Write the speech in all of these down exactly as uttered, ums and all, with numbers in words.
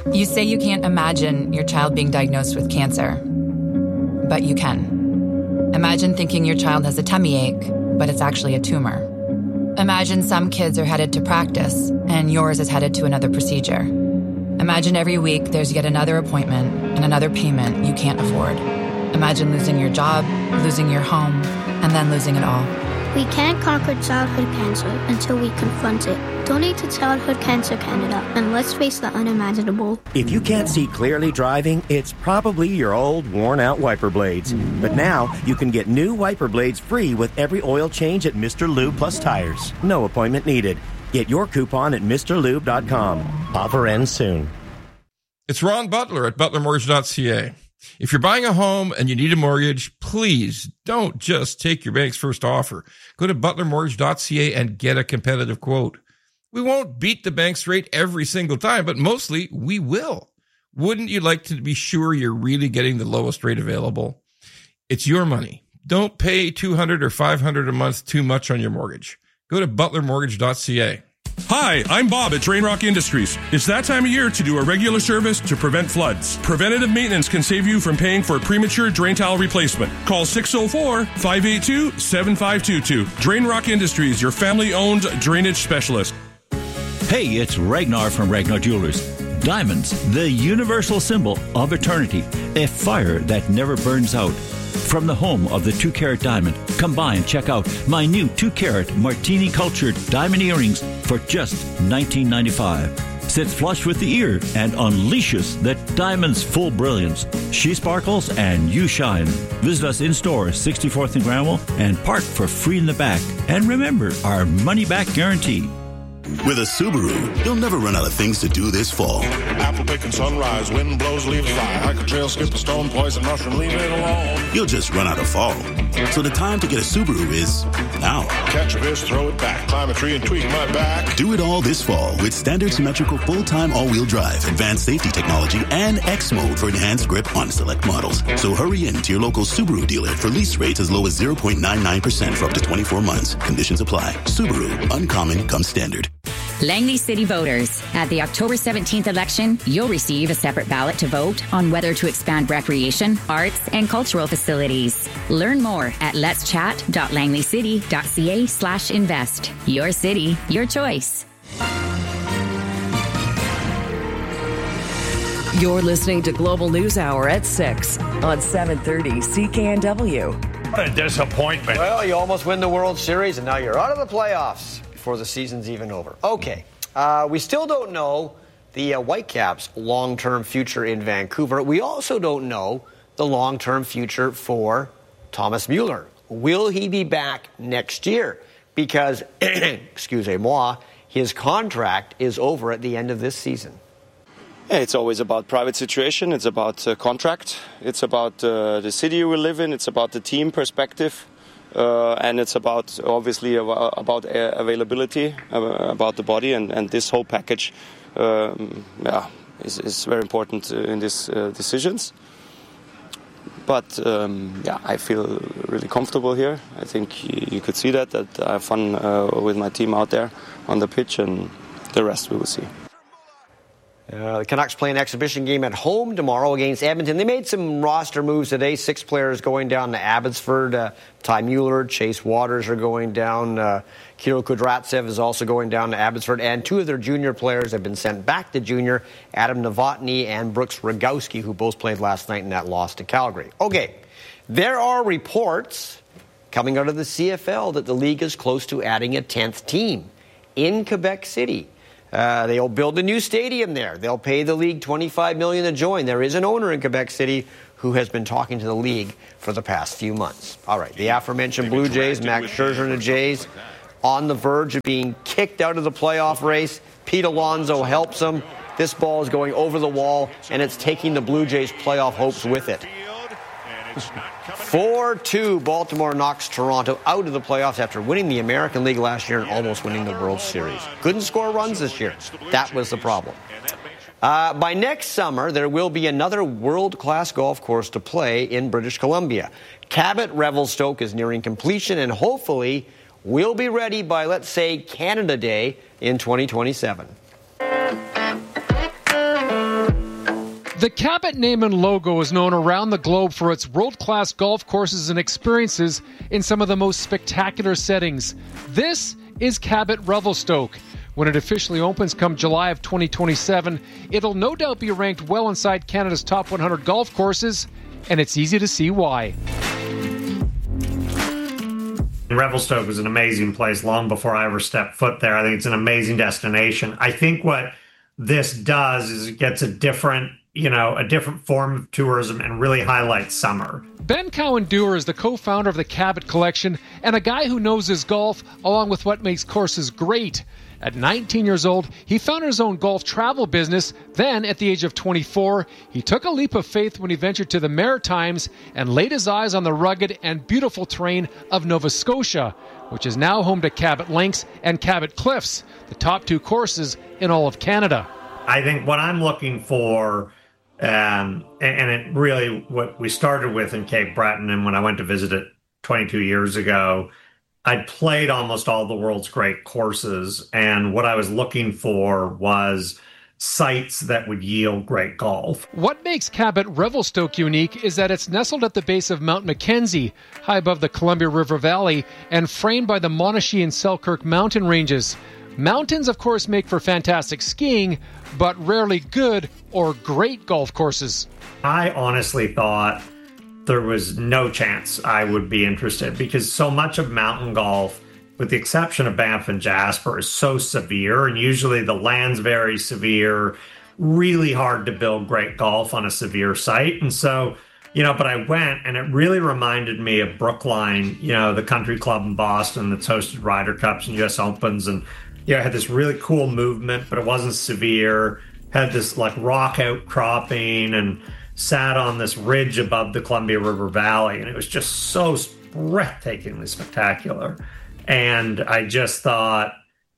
You say you can't imagine your child being diagnosed with cancer, but you can. Imagine thinking your child has a tummy ache, but it's actually a tumor. Imagine some kids are headed to practice, and yours is headed to another procedure. Imagine every week there's yet another appointment and another payment you can't afford. Imagine losing your job, losing your home, and then losing it all. We can't conquer childhood cancer until we confront it. Donate to Childhood Cancer Canada, and let's face the unimaginable. If you can't see clearly driving, it's probably your old, worn-out wiper blades. But now, you can get new wiper blades free with every oil change at Mister Lube Plus Tires. No appointment needed. Get your coupon at Mr Lube dot com. Offer ends soon. It's Ron Butler at Butler Mortgage dot C A. If you're buying a home and you need a mortgage, please don't just take your bank's first offer. Go to Butler Mortgage dot C A and get a competitive quote. We won't beat the bank's rate every single time, but mostly we will. Wouldn't you like to be sure you're really getting the lowest rate available? It's your money. Don't pay two hundred dollars or five hundred dollars a month too much on your mortgage. Go to Butler Mortgage dot C A. Hi, I'm Bob at Drain Rock Industries. It's that time of year to do a regular service to prevent floods. Preventative maintenance can save you from paying for a premature drain tile replacement. Call six oh four, five eight two, seven five two two. Drain Rock Industries, your family-owned drainage specialist. Hey, it's Ragnar from Ragnar Jewelers. Diamonds, the universal symbol of eternity. A fire that never burns out. From the home of the two-carat diamond, come by and check out my new two-carat martini-cultured diamond earrings for just nineteen ninety-five dollars. Sits flush with the ear and unleashes the diamond's full brilliance. She sparkles and you shine. Visit us in-store, sixty-fourth and Granville, and park for free in the back. And remember, our money-back guarantee. With a Subaru, you'll never run out of things to do this fall. Apple picking sunrise, wind blows, leaves fly. Hike a trail, skip a stone, poison mushroom, leave it alone. You'll just run out of fall. So the time to get a Subaru is now. Catch a fish, throw it back. Climb a tree and tweak my back. Do it all this fall with standard symmetrical full-time all-wheel drive, advanced safety technology, and X mode for enhanced grip on select models. So hurry in to your local Subaru dealer for lease rates as low as zero point nine nine percent for up to twenty-four months. Conditions apply. Subaru, uncommon comes standard. Langley City voters, at the October seventeenth election, you'll receive a separate ballot to vote on whether to expand recreation, arts, and cultural facilities. Learn more at letschat.langleycity.ca slash invest. Your city, your choice. You're listening to Global News Hour at six on seven thirty C K N W. What a disappointment. Well, you almost win the World Series, and now you're out of the playoffs before the season's even over. Okay, uh, we still don't know the uh, Whitecaps' long-term future in Vancouver. We also don't know the long-term future for Thomas Mueller. Will he be back next year? Because, excusez-moi, his contract is over at the end of this season. Yeah, it's always about private situation. It's about uh, contract. It's about uh, the city we live in. It's about the team perspective. Uh, and it's about, obviously, about availability, about the body. And, and this whole package um, yeah, is, is very important in these uh, decisions. But, um, yeah, I feel really comfortable here. I think you could see that, that I have fun uh, with my team out there on the pitch, and the rest we will see. Uh, the Canucks play an exhibition game at home tomorrow against Edmonton. They made some roster moves today. Six players going down to Abbotsford. Uh, Ty Mueller, Chase Waters are going down. Uh, Kirill Kudratsev is also going down to Abbotsford. And two of their junior players have been sent back to junior, Adam Novotny and Brooks Rogowski, who both played last night in that loss to Calgary. Okay, there are reports coming out of the C F L that the league is close to adding a tenth team in Quebec City. Uh, they'll build a new stadium there. They'll pay the league twenty-five million dollars to join. There is an owner in Quebec City who has been talking to the league for the past few months. All right, the aforementioned Blue Jays, Max Scherzer and the Jays, on the verge of being kicked out of the playoff race. Pete Alonso helps them. This ball is going over the wall, and it's taking the Blue Jays' playoff hopes with it. four two, Baltimore knocks Toronto out of the playoffs after winning the American League last year and almost winning the World Series. Couldn't score runs this year. That was the problem. Uh, by next summer, there will be another world-class golf course to play in British Columbia. Cabot Revelstoke is nearing completion and hopefully will be ready by, let's say, Canada Day in twenty twenty-seven. The Cabot name and logo is known around the globe for its world-class golf courses and experiences in some of the most spectacular settings. This is Cabot Revelstoke. When it officially opens come July of twenty twenty-seven, it'll no doubt be ranked well inside Canada's top one hundred golf courses, and it's easy to see why. Revelstoke was an amazing place long before I ever stepped foot there. I think it's an amazing destination. I think what this does is it gets a different, you know, a different form of tourism and really highlights summer. Ben Cowan-Dewar is the co-founder of the Cabot Collection and a guy who knows his golf along with what makes courses great. At nineteen years old, he founded his own golf travel business. Then, at the age of twenty-four, he took a leap of faith when he ventured to the Maritimes and laid his eyes on the rugged and beautiful terrain of Nova Scotia, which is now home to Cabot Links and Cabot Cliffs, the top two courses in all of Canada. I think what I'm looking for, um, and it really what we started with in Cape Breton, and when I went to visit it twenty-two years ago, I'd played almost all the world's great courses, and what I was looking for was sites that would yield great golf. What makes Cabot Revelstoke unique is that it's nestled at the base of Mount Mackenzie, high above the Columbia River Valley, and framed by the Monashee and Selkirk mountain ranges. Mountains, of course, make for fantastic skiing, but rarely good or great golf courses. I honestly thought there was no chance I would be interested because so much of mountain golf, with the exception of Banff and Jasper, is so severe, and usually the land's very severe, really hard to build great golf on a severe site. And so, you know, but I went, and it really reminded me of Brookline, you know, the country club in Boston that's hosted Ryder Cups and U S Opens, and, you know, had this really cool movement, but it wasn't severe, had this, like, rock outcropping, and sat on this ridge above the Columbia River Valley, and it was just so breathtakingly spectacular. And I just thought,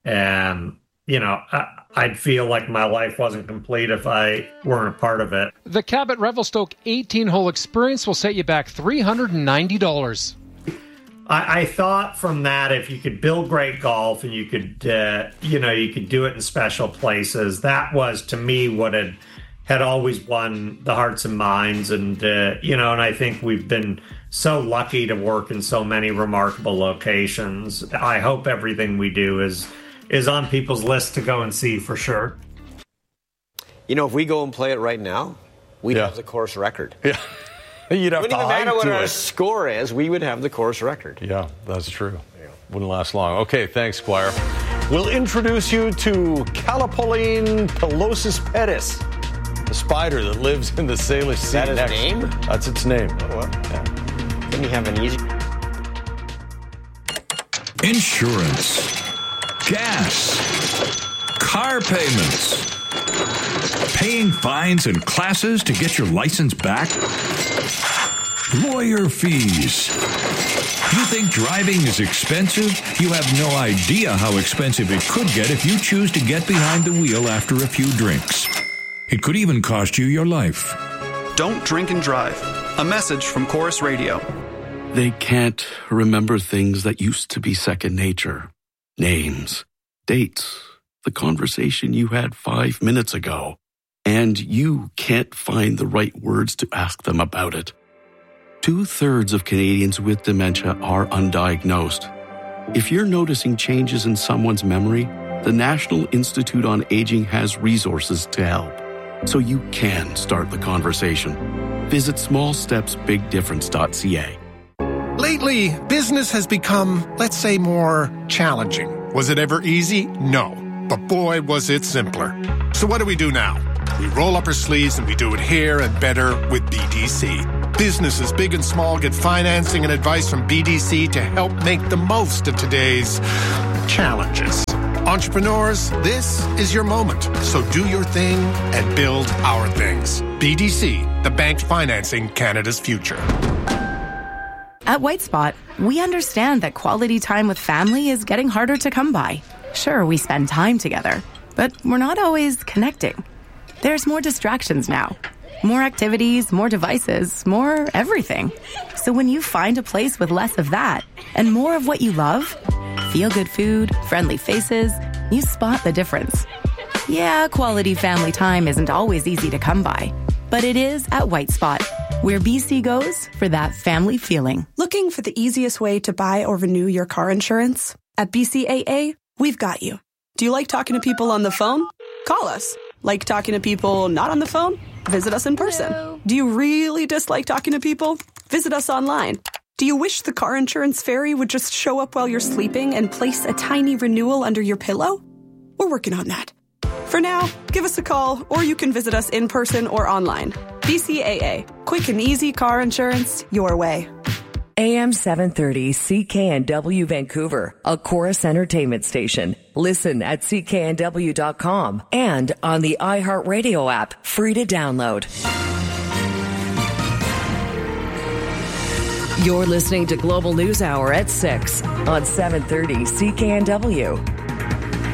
um, you know, I, I'd feel like my life wasn't complete if I weren't a part of it. The Cabot Revelstoke eighteen-hole experience will set you back three hundred ninety dollars. I, I thought from that, if you could build great golf and you could, uh, you know, you could do it in special places, that was, to me, what had had always won the hearts and minds. And, uh, you know, and I think we've been so lucky to work in so many remarkable locations. I hope everything we do is is on people's list to go and see for sure. You know, if we go and play it right now, we'd yeah. have the course record. Yeah. You'd have Wouldn't to even matter what our it. score is, we would have the course record. Yeah, that's true. Yeah. Wouldn't last long. Okay, thanks, Squire. We'll introduce you to Calopoline pilosus pedis, the spider that lives in the Salish Sea. Is that next. its name? That's its name. What? Yeah. Didn't you have an easy... Insurance, gas, car payments, paying fines and classes to get your license back, lawyer fees. You think driving is expensive? You have no idea how expensive it could get if you choose to get behind the wheel after a few drinks. It could even cost you your life. Don't drink and drive. A message from Chorus Radio. They can't remember things that used to be second nature. Names, dates, the conversation you had five minutes ago. And you can't find the right words to ask them about it. Two-thirds of Canadians with dementia are undiagnosed. If you're noticing changes in someone's memory, the National Institute on Aging has resources to help, so you can start the conversation. Visit small steps big difference dot c a. Lately, business has become, let's say, more challenging. Was it ever easy? No. But boy, was it simpler. So what do we do now? We roll up our sleeves and we do it here and better with B D C. Businesses big and small get financing and advice from B D C to help make the most of today's challenges. Entrepreneurs, this is your moment. So do your thing and build our things. B D C, the bank financing Canada's future. At White Spot, we understand that quality time with family is getting harder to come by. Sure, we spend time together, but we're not always connecting. There's more distractions now. More activities, more devices, more everything. So when you find a place with less of that and more of what you love, feel-good food, friendly faces, you spot the difference. Yeah, quality family time isn't always easy to come by, but it is at White Spot, where B C goes for that family feeling. Looking for the easiest way to buy or renew your car insurance? At B C A A, we've got you. Do you like talking to people on the phone? Call us. Like talking to people not on the phone? Visit us in person. Hello. Do you really dislike talking to people? Visit us online. Do you wish the car insurance fairy would just show up while you're sleeping and place a tiny renewal under your pillow? We're working on that. For now, give us a call, or you can visit us in person or online. B C A A. Quick and easy car insurance your way. A M seven thirty C K N W Vancouver, a Chorus Entertainment station. Listen at C K N W dot com and on the iHeartRadio app, free to download. You're listening to Global News Hour at six on seven thirty C K N W.